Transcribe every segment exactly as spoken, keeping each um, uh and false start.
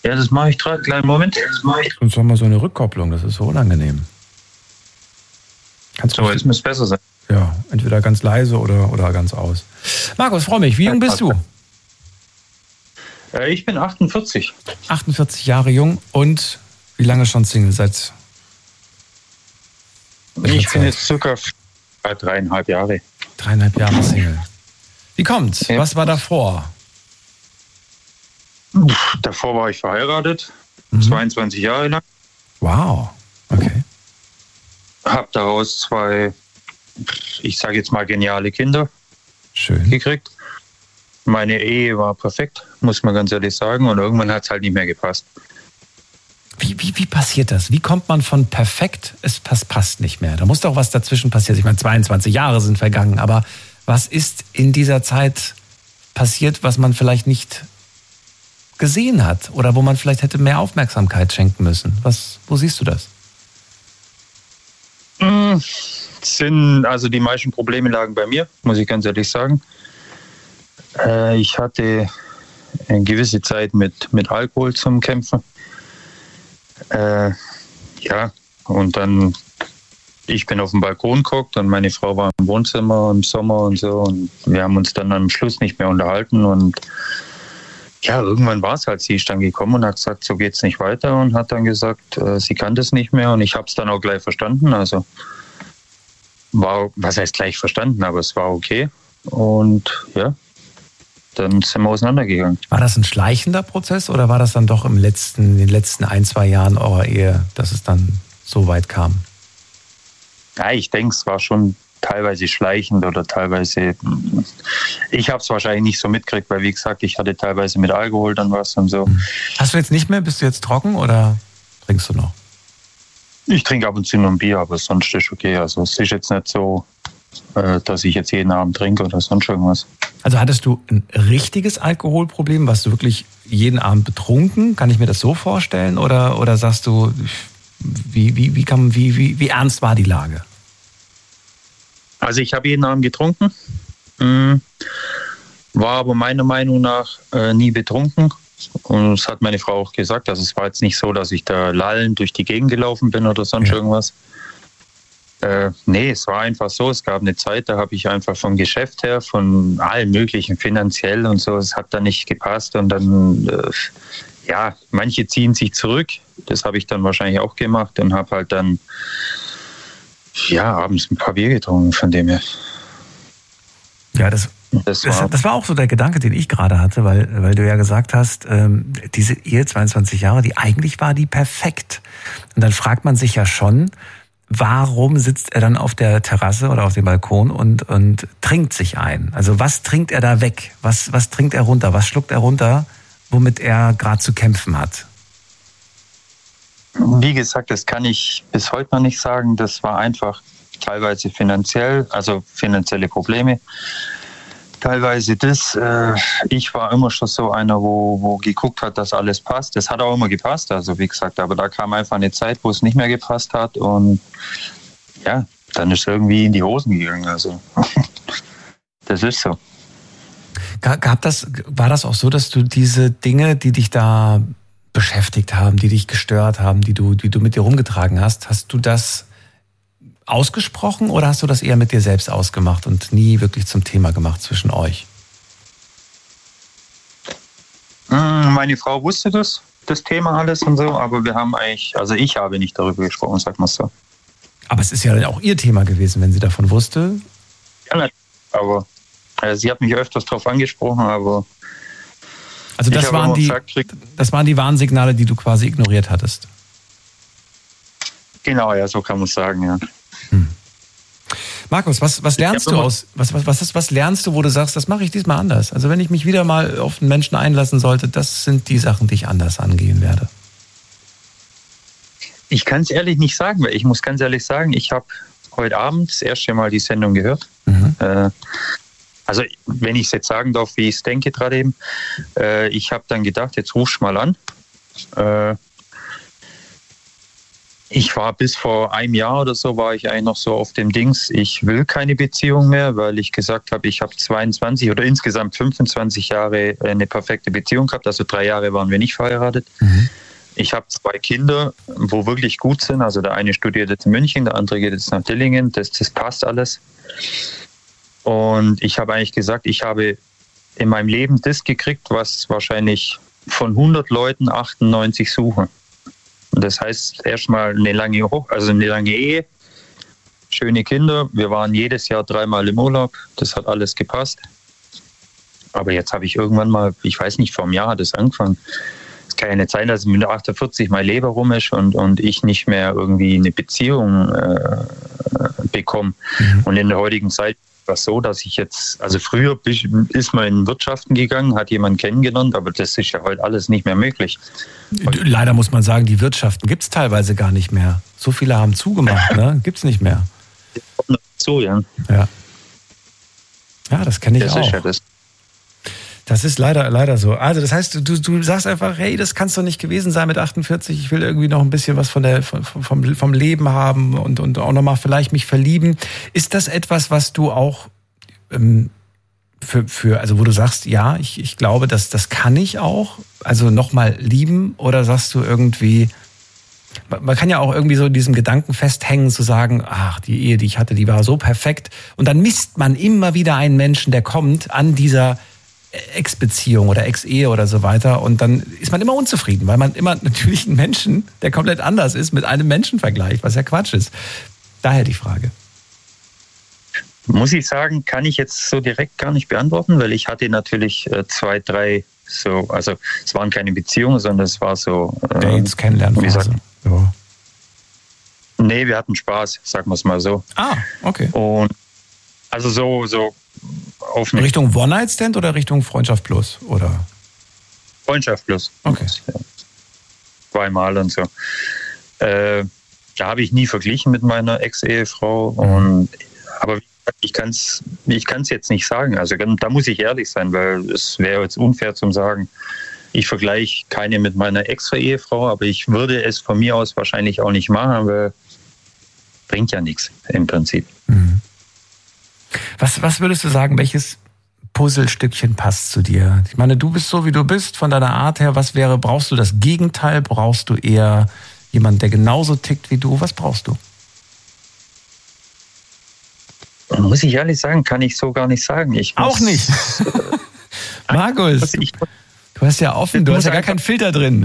Ja, das mache ich gerade. Kleinen Moment. Das mache ich. Und zwar mal so eine Rückkopplung, das ist so unangenehm. Kannst du So, jetzt müsste es besser sein. Ja, entweder ganz leise oder, oder ganz aus. Markus, freue mich. Wie jung bist du? Äh, ich bin achtundvierzig. achtundvierzig Jahre jung und wie lange schon Single? Seit Ich bin jetzt circa dreieinhalb Jahre. Dreieinhalb Jahre Single. Wie kommt's? Ja. Was war davor? Uff, davor war ich verheiratet, Mhm. zweiundzwanzig Jahre lang. Wow, okay. Hab daraus zwei, ich sage jetzt mal, geniale Kinder Schön. gekriegt. Meine Ehe war perfekt, muss man ganz ehrlich sagen. Und irgendwann hat es halt nicht mehr gepasst. Wie, wie, wie passiert das? Wie kommt man von perfekt, es passt, passt nicht mehr? Da muss doch was dazwischen passieren. Ich meine, zweiundzwanzig Jahre sind vergangen, aber was ist in dieser Zeit passiert, was man vielleicht nicht gesehen hat oder wo man vielleicht hätte mehr Aufmerksamkeit schenken müssen? Was, wo siehst du das? Mm, Sind, also die meisten Probleme lagen bei mir, muss ich ganz ehrlich sagen. Äh, ich hatte eine gewisse Zeit mit, mit Alkohol zum Kämpfen. Äh, ja, und dann, ich bin auf dem Balkon geguckt und meine Frau war im Wohnzimmer im Sommer und so. Und wir haben uns dann am Schluss nicht mehr unterhalten. Und ja, irgendwann war es halt, sie ist dann gekommen und hat gesagt, so geht's nicht weiter. Und hat dann gesagt, äh, sie kann das nicht mehr. Und ich habe es dann auch gleich verstanden. Also war, was heißt gleich verstanden, aber es war okay. Und ja, dann sind wir auseinandergegangen. War das ein schleichender Prozess oder war das dann doch im letzten, in den letzten ein, zwei Jahren eurer Ehe, dass es dann so weit kam? Ja, ich denke, es war schon teilweise schleichend oder teilweise, ich habe es wahrscheinlich nicht so mitgekriegt, weil wie gesagt, ich hatte teilweise mit Alkohol dann was und so. Hast du jetzt nicht mehr? Bist du jetzt trocken oder trinkst du noch? Ich trinke ab und zu nur ein Bier, aber sonst ist okay. Also es ist jetzt nicht so, äh, dass ich jetzt jeden Abend trinke oder sonst irgendwas. Also hattest du ein richtiges Alkoholproblem? Warst du wirklich jeden Abend betrunken? Kann ich mir das so vorstellen? Oder, oder sagst du, wie, wie, wie, kann, wie, wie, wie ernst war die Lage? Also ich habe jeden Abend getrunken, mh, war aber meiner Meinung nach äh, nie betrunken. Und das hat meine Frau auch gesagt. Also es war jetzt nicht so, dass ich da lallend durch die Gegend gelaufen bin oder sonst ja. irgendwas. Äh, nee, es war einfach so, es gab eine Zeit, da habe ich einfach vom Geschäft her, von allem möglichen, finanziell und so, es hat dann nicht gepasst und dann, äh, ja, manche ziehen sich zurück, das habe ich dann wahrscheinlich auch gemacht und habe halt dann, ja, abends ein paar Bier getrunken, von dem her. Ja, das, das, war, das war auch so der Gedanke, den ich gerade hatte, weil, weil du ja gesagt hast, ähm, diese Ehe, zweiundzwanzig Jahre, die eigentlich war die perfekt. Und dann fragt man sich ja schon, warum sitzt er dann auf der Terrasse oder auf dem Balkon und, und trinkt sich ein? Also was trinkt er da weg? Was, was trinkt er runter? Was schluckt er runter, womit er gerade zu kämpfen hat? Wie gesagt, das kann ich bis heute noch nicht sagen. Das war einfach teilweise finanziell, also finanzielle Probleme. Teilweise das. Äh, ich war immer schon so einer, wo, wo geguckt hat, dass alles passt. Das hat auch immer gepasst, also wie gesagt, aber da kam einfach eine Zeit, wo es nicht mehr gepasst hat und ja, dann ist es irgendwie in die Hosen gegangen. Also das ist so. Gab das, war das auch so, dass du diese Dinge, die dich da beschäftigt haben, die dich gestört haben, die du, die du mit dir rumgetragen hast, hast du das ausgesprochen oder hast du das eher mit dir selbst ausgemacht und nie wirklich zum Thema gemacht zwischen euch? Meine Frau wusste das, das Thema alles und so, aber wir haben eigentlich, also ich habe nicht darüber gesprochen, sag mal so. Aber es ist ja auch ihr Thema gewesen, wenn sie davon wusste. Ja, aber äh, sie hat mich öfters darauf angesprochen, aber also das waren die, gesagt, das waren die Warnsignale, die du quasi ignoriert hattest. Genau, ja, so kann man sagen, ja. Hm. Markus, was, was lernst du aus, was, was, was, was lernst du, wo du sagst, das mache ich diesmal anders? Also wenn ich mich wieder mal auf einen Menschen einlassen sollte, das sind die Sachen, die ich anders angehen werde. Ich kann es ehrlich nicht sagen, weil ich muss ganz ehrlich sagen, ich habe heute Abend das erste Mal die Sendung gehört. Mhm. Äh, also wenn ich es jetzt sagen darf, wie ich es denke gerade eben, äh, ich habe dann gedacht, jetzt rufst du mal an. Äh, Ich war bis vor einem Jahr oder so, war ich eigentlich noch so auf dem Dings, ich will keine Beziehung mehr, weil ich gesagt habe, ich habe zweiundzwanzig oder insgesamt fünfundzwanzig Jahre eine perfekte Beziehung gehabt, also drei Jahre waren wir nicht verheiratet. Mhm. Ich habe zwei Kinder, wo wirklich gut sind, also der eine studiert jetzt in München, der andere geht jetzt nach Dillingen, das, das passt alles. Und ich habe eigentlich gesagt, ich habe in meinem Leben das gekriegt, was wahrscheinlich von hundert Leuten achtundneunzig suchen. Das heißt erstmal eine lange Hoch, also eine lange Ehe, schöne Kinder. Wir waren jedes Jahr dreimal im Urlaub. Das hat alles gepasst. Aber jetzt habe ich irgendwann mal, ich weiß nicht, vor einem Jahr hat es angefangen. Es kann ja nicht sein, dass mit achtundvierzig mein Leber rum ist und, und ich nicht mehr irgendwie eine Beziehung äh, bekomme. Mhm. Und in der heutigen Zeit war es so, dass ich jetzt, also früher ist man in Wirtschaften gegangen, hat jemanden kennengelernt, aber das ist ja heute alles nicht mehr möglich. Leider muss man sagen, die Wirtschaften gibt es teilweise gar nicht mehr. So viele haben zugemacht, ne? Gibt es nicht mehr. So, ja. Ja, ja, das kenne ich das auch. Ist ja das. Das ist leider, leider so. Also das heißt, du, du sagst einfach, hey, das kann es doch nicht gewesen sein mit achtundvierzig. Ich will irgendwie noch ein bisschen was von der, vom, vom, vom Leben haben und, und auch nochmal vielleicht mich verlieben. Ist das etwas, was du auch ähm, für, für, also wo du sagst, ja, ich, ich glaube, das, das kann ich auch, also nochmal lieben? Oder sagst du irgendwie, man kann ja auch irgendwie so in diesem Gedanken festhängen, zu sagen, ach, die Ehe, die ich hatte, die war so perfekt. Und dann misst man immer wieder einen Menschen, der kommt an dieser Ex-Beziehung oder Ex-Ehe oder so weiter und dann ist man immer unzufrieden, weil man immer natürlich einen Menschen, der komplett anders ist, mit einem Menschen vergleicht, was ja Quatsch ist. Daher die Frage. Muss ich sagen, kann ich jetzt so direkt gar nicht beantworten, weil ich hatte natürlich äh, zwei, drei so, also es waren keine Beziehungen, sondern es war so... Äh, Dates, Kennenlernen. Ja. Nee, wir hatten Spaß, sagen wir es mal so. Ah, okay. Und also so, so auf Richtung One-Night-Stand oder Richtung Freundschaft plus? Oder? Freundschaft plus. Okay. Zweimal und so. Äh, da habe ich nie verglichen mit meiner Ex-Ehefrau. Und, aber ich kann es ich kann's jetzt nicht sagen. Also da muss ich ehrlich sein, weil es wäre jetzt unfair zu sagen, ich vergleiche keine mit meiner Ex-Ehefrau, aber ich würde es von mir aus wahrscheinlich auch nicht machen, weil bringt ja nichts im Prinzip. Mhm. Was, was würdest du sagen, welches Puzzlestückchen passt zu dir? Ich meine, du bist so, wie du bist, von deiner Art her. Was wäre, brauchst du das Gegenteil? Brauchst du eher jemanden, der genauso tickt wie du? Was brauchst du? Muss ich ehrlich sagen, kann ich so gar nicht sagen. Ich muss, auch nicht. Markus, du, du hast ja offen, du hast ja gar keinen Filter drin.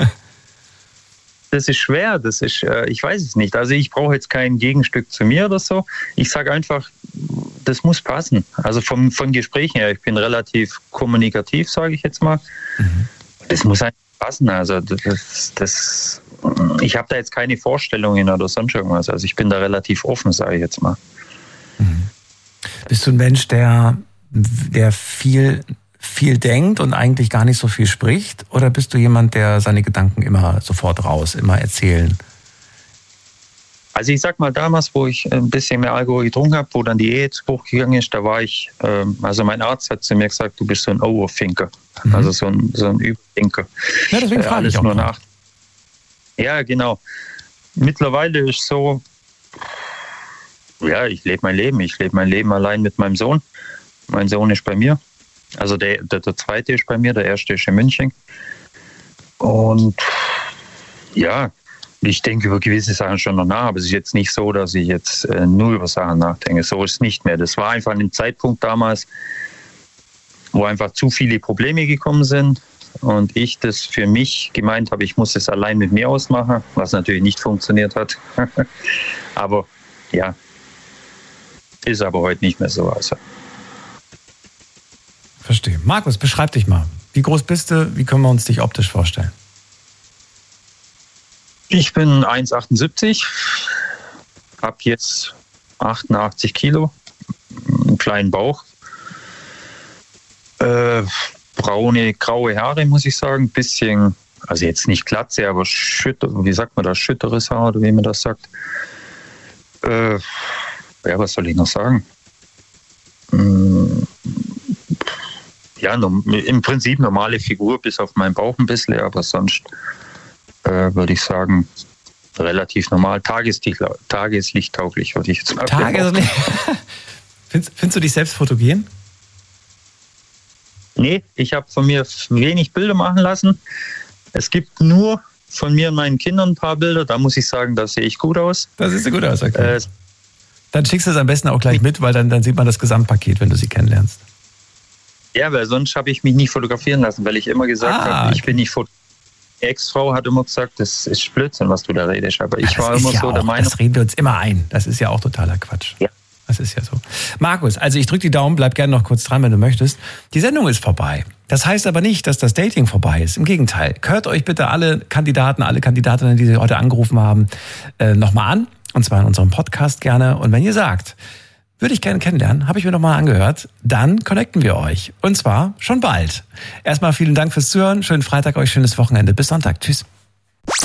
Das ist schwer, das ist, ich weiß es nicht. Also ich brauche jetzt kein Gegenstück zu mir oder so. Ich sage einfach, das muss passen. Also vom, von Gesprächen her, ich bin relativ kommunikativ, sage ich jetzt mal. Mhm. Das muss einfach passen. Also das, das, ich habe da jetzt keine Vorstellungen oder sonst irgendwas. Also ich bin da relativ offen, sage ich jetzt mal. Mhm. Bist du ein Mensch, der, der viel... viel denkt und eigentlich gar nicht so viel spricht? Oder bist du jemand, der seine Gedanken immer sofort raus, immer erzählen? Also ich sag mal, damals, wo ich ein bisschen mehr Alkohol getrunken habe, wo dann die Ehe zu Bruch gegangen ist, da war ich, also mein Arzt hat zu mir gesagt, du bist so ein Overthinker, mhm. also so ein, so ein Überdenker. Ja, deswegen frage Alles ich auch nur mal. nach. Ja, genau. Mittlerweile ist so, ja, ich lebe mein Leben. Ich lebe mein Leben allein mit meinem Sohn. Mein Sohn ist bei mir. Also der, der, der zweite ist bei mir, der erste ist in München. Und ja, ich denke über gewisse Sachen schon noch nach, aber es ist jetzt nicht so, dass ich jetzt äh, nur über Sachen nachdenke. So ist es nicht mehr. Das war einfach ein Zeitpunkt damals, wo einfach zu viele Probleme gekommen sind und ich das für mich gemeint habe, ich muss es allein mit mir ausmachen, was natürlich nicht funktioniert hat. Aber ja, ist aber heute nicht mehr so. Also. Verstehe. Markus, beschreib dich mal. Wie groß bist du? Wie können wir uns dich optisch vorstellen? Ich bin eins Komma achtundsiebzig, habe jetzt achtundachtzig Kilo, einen kleinen Bauch, äh, braune, graue Haare, muss ich sagen, bisschen, also jetzt nicht Glatze, aber schütter, wie sagt man das, schütteres Haar oder wie man das sagt. Äh, ja, was soll ich noch sagen? Ja, im Prinzip normale Figur, bis auf meinen Bauch ein bisschen, aber sonst äh, würde ich sagen, relativ normal, Tageslicht, tageslichttauglich, würde ich jetzt mal sagen. Tageslicht. findest, findest du dich selbst fotogen? Nee, ich habe von mir wenig Bilder machen lassen. Es gibt nur von mir und meinen Kindern ein paar Bilder, da muss ich sagen, da sehe ich gut aus. Da siehst du gut aus, okay. Äh, dann schickst du es am besten auch gleich mit, weil dann, dann sieht man das Gesamtpaket, wenn du sie kennenlernst. Ja, weil sonst habe ich mich nie fotografieren lassen, weil ich immer gesagt ah, habe, ich okay. bin nicht fotografiert. Ex-Frau hat immer gesagt, das ist Blödsinn, was du da redest. Aber ich ja, war immer ja so auch, der Meinung. Das reden wir uns immer ein. Das ist ja auch totaler Quatsch. Ja. Das ist ja so. Markus, also ich drücke die Daumen, bleib gerne noch kurz dran, wenn du möchtest. Die Sendung ist vorbei. Das heißt aber nicht, dass das Dating vorbei ist. Im Gegenteil. Hört euch bitte alle Kandidaten, alle Kandidatinnen, die Sie heute angerufen haben, äh, nochmal an. Und zwar in unserem Podcast gerne. Und wenn ihr sagt, würde ich gerne kennenlernen, habe ich mir nochmal angehört, dann connecten wir euch. Und zwar schon bald. Erstmal vielen Dank fürs Zuhören. Schönen Freitag euch, schönes Wochenende. Bis Sonntag. Tschüss.